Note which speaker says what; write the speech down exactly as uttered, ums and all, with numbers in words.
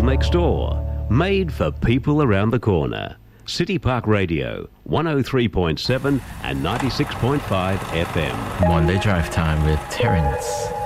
Speaker 1: people next door. Made for people around the corner. City Park Radio, one oh three point seven and ninety-six point five F M.
Speaker 2: Monday Drive Time with Terence.